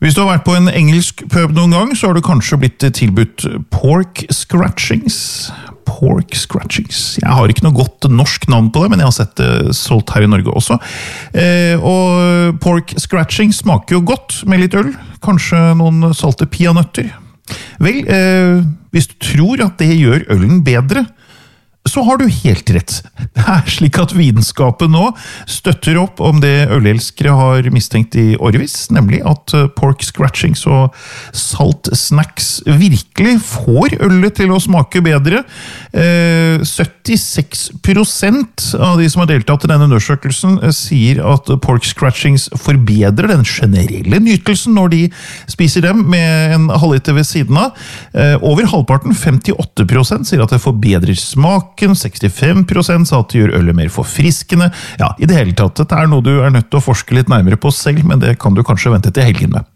Hvis du har vært på en engelsk pub noen gang, så har du kanskje blitt tilbudt pork scratchings. Pork scratchings. Jeg har ikke noe godt norsk navn på det, men jeg har sett det solgt her i Norge også. Og pork scratchings smaker jo godt med litt øl. Kanskje noen salte peanøtter. Vel, hvis du tror at det gjør ølen bedre, så har du helt rett. Det er slik at vitenskapen nå støtter opp om det ølelskere har mistenkt i årevis, nemlig at pork scratchings og salt snacks virkelig får ølet til å smake bedre. 76% av de som har deltatt i denne undersøkelsen sier at pork scratchings forbedrer den generelle nytelsen når de spiser dem med en halvliter ved siden av. Over halvparten, 58%, sier at det forbedrer smak. 65% sa at det gjør ølet mer forfriskende. Ja, i det hele tatt, dette er noe du er nødt til å forske litt nærmere på selv, men det kan du kanskje vente til helgen med.